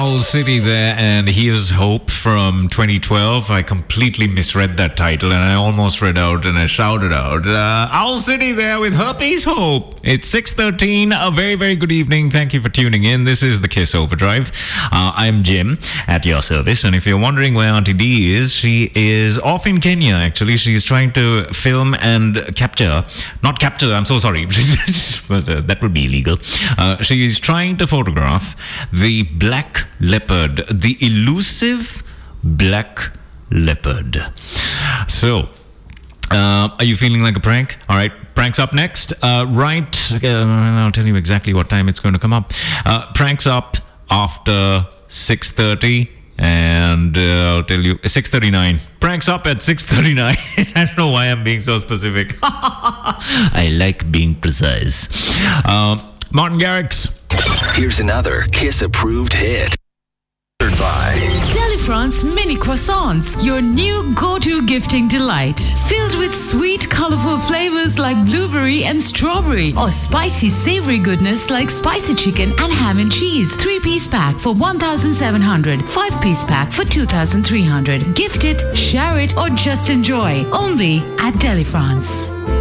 Owl City there, and Here's Hope from 2012. I completely misread that title, and I almost read out and I shouted out, Owl City there with Herpes Hope. It's 6:13. A very, very good evening. Thank you for tuning in. This is the Kiss Overdrive. I'm Jim at your service, and if you're wondering where Auntie D is, she is off in Kenya, actually. She's trying to film and I'm so sorry. That would be illegal. She's trying to photograph the black leopard, the elusive black leopard. So, are you feeling like a prank? All right, prank's up next. I'll tell you exactly what time it's going to come up. Prank's up after 6:30. And I'll tell you, 6:39. Prank's up at 6:39. I don't know why I'm being so specific. I like being precise. Martin Garrix. Here's another Kiss-approved hit. By Delifrance Mini Croissants, your new go-to gifting delight. Filled with sweet, colorful flavors like blueberry and strawberry, or spicy, savory goodness like spicy chicken and ham and cheese. 3-piece pack for 1,700. 5-piece pack for 2,300. Gift it, share it, or just enjoy. Only at Delifrance.